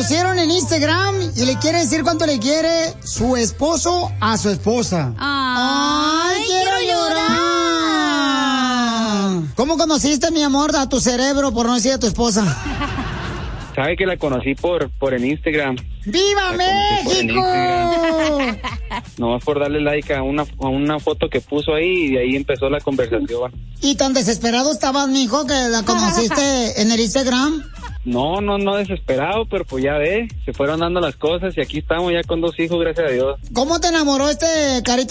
conocieron en Instagram y le quiere decir cuánto le quiere su esposo a su esposa. ¡Ay, quiero llorar! ¿Cómo conociste, mi amor, a tu cerebro, por no decir a tu esposa? Sabe que la conocí por en Instagram. ¡Viva México! No es por darle like a una foto que puso ahí y de ahí empezó la conversación. ¿Y tan desesperado estabas, mijo, que la conociste en el Instagram? No desesperado, pero pues ya ve, se fueron dando las cosas y aquí estamos ya con 2 hijos, gracias a Dios. ¿Cómo te enamoró este carita